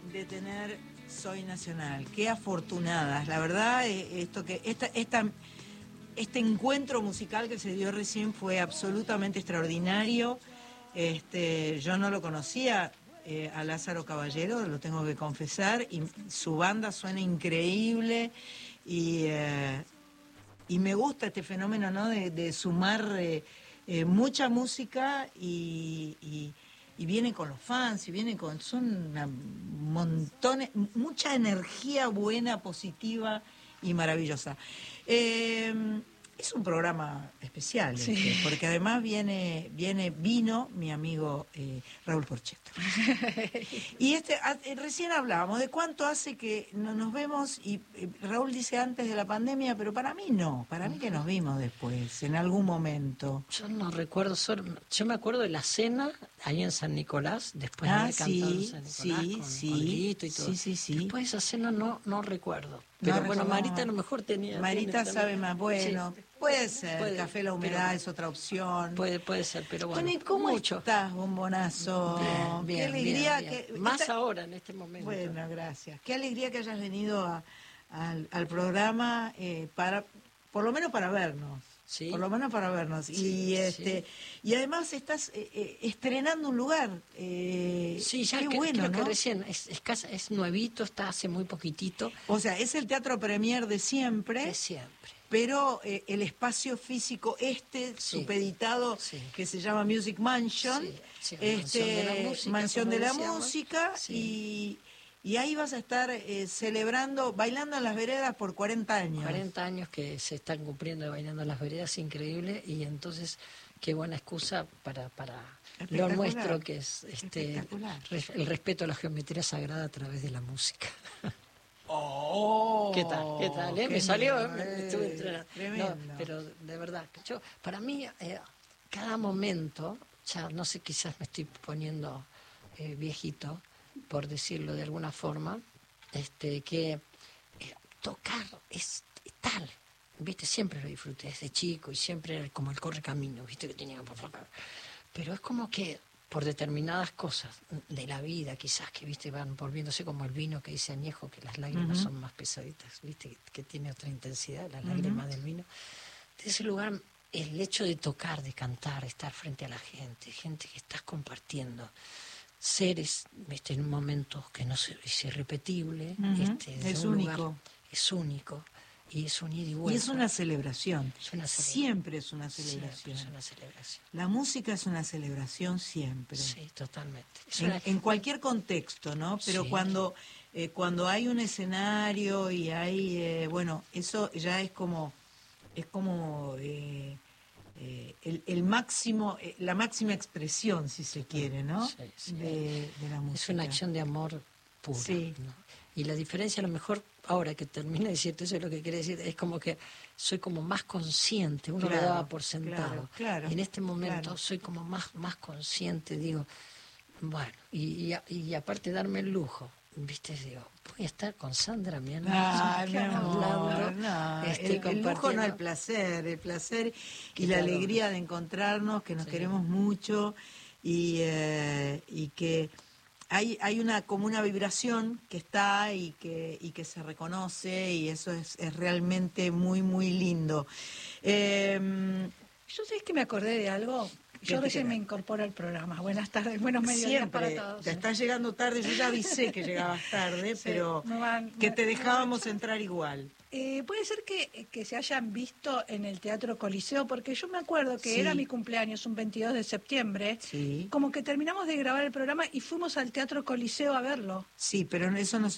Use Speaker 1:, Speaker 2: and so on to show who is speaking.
Speaker 1: de tener Soy Nacional. Qué afortunadas. La verdad, este encuentro musical que se dio recién fue absolutamente extraordinario. Yo no lo conocía a Lázaro Caballero, lo tengo que confesar, y su banda suena increíble y me gusta este fenómeno, ¿no? de sumar mucha música y viene con los fans, y viene con... Son montones, mucha energía buena, positiva y maravillosa. Es un programa especial,
Speaker 2: sí.
Speaker 1: Porque además vino mi amigo Raúl Porchetto. Y recién hablábamos de cuánto hace que no nos vemos, y Raúl dice antes de la pandemia, pero para mí no, para mí que nos vimos después, en algún momento.
Speaker 2: Yo no recuerdo, yo me acuerdo de la cena ahí en San Nicolás, después de haber cantado en San Nicolás con Lito y todo.
Speaker 1: Sí.
Speaker 2: Después de esa cena no recuerdo. Pero bueno, Marita a lo mejor tenía...
Speaker 1: Marita sabe más, bueno,
Speaker 2: sí,
Speaker 1: puede ser, Café La Humedad es otra opción.
Speaker 2: Puede ser, pero bueno.
Speaker 1: Bueno, ¿y cómo estás, bombonazo?
Speaker 2: Bien,
Speaker 1: qué alegría
Speaker 2: bien. Más ahora, en este momento.
Speaker 1: Bueno, gracias. Qué alegría que hayas venido al programa, por lo menos para vernos.
Speaker 2: Sí.
Speaker 1: Por lo menos para vernos.
Speaker 2: Sí,
Speaker 1: y además estás estrenando un lugar.
Speaker 2: Sí, ya
Speaker 1: qué
Speaker 2: creo
Speaker 1: bueno,
Speaker 2: que
Speaker 1: ¿no?
Speaker 2: recién es nuevito, está hace muy poquitito.
Speaker 1: O sea, es el Teatro Premier de siempre.
Speaker 2: De siempre.
Speaker 1: Pero el espacio físico supeditado, que se llama Music Mansion,
Speaker 2: Mansión de la Música,
Speaker 1: Música, y ahí vas a estar celebrando, bailando en las veredas por 40 años.
Speaker 2: 40 años que se están cumpliendo de Bailando en las Veredas, increíble, y entonces qué buena excusa para lo nuestro, que es el respeto a la geometría sagrada a través de la música.
Speaker 1: Oh,
Speaker 2: ¿Qué tal? Me salió, estuve
Speaker 1: entrenando.
Speaker 2: No, pero de verdad, para mí, cada momento, ya no sé, quizás me estoy poniendo viejito, por decirlo de alguna forma, que tocar es tal, viste, siempre lo disfruté desde chico y siempre era como el correcamino, viste, que tenía por favor. Pero es como que por determinadas cosas de la vida, quizás, que viste, van volviéndose como el vino que dice añejo, que las lágrimas son más pesaditas, viste, que tiene otra intensidad, las lágrimas del vino. De ese lugar, el hecho de tocar, de cantar, de estar frente a la gente que estás compartiendo, seres, viste, en un momento que no es irrepetible,
Speaker 1: es único.
Speaker 2: Es único. Y es un ida y vuelta.
Speaker 1: Y es una celebración. Siempre es una
Speaker 2: Siempre
Speaker 1: celebración.
Speaker 2: es una celebración.
Speaker 1: La música es una celebración siempre.
Speaker 2: Sí, totalmente.
Speaker 1: En cualquier contexto, ¿no? Pero cuando hay un escenario y hay, eso ya es como el máximo, la máxima expresión, si se quiere, ¿no?
Speaker 2: Sí.
Speaker 1: De la música.
Speaker 2: Es una acción de amor pura. Sí. ¿No? Y la diferencia, a lo mejor, ahora que termine de decirte eso, es lo que quiere decir, es como que soy como más consciente, uno lo daba por sentado.
Speaker 1: Claro,
Speaker 2: y en este momento soy como más consciente, digo, bueno, y aparte darme el lujo, viste, digo, voy a estar con Sandra, mi
Speaker 1: amor, el lujo no, el placer y la alegría de encontrarnos, que nos queremos mucho y que hay como una vibración que está y que se reconoce, y eso es realmente muy, muy lindo.
Speaker 3: Yo sé que me acordé de algo. Yo recién me incorporo al programa. Buenas tardes, buenos mediodías para todos.
Speaker 1: Te estás llegando tarde, yo ya avisé que llegabas tarde, pero que te dejábamos entrar igual.
Speaker 3: Puede ser que se hayan visto en el Teatro Coliseo, porque yo me acuerdo que era mi cumpleaños, un 22 de septiembre, como que terminamos de grabar el programa y fuimos al Teatro Coliseo a verlo.
Speaker 1: Sí, pero eso no se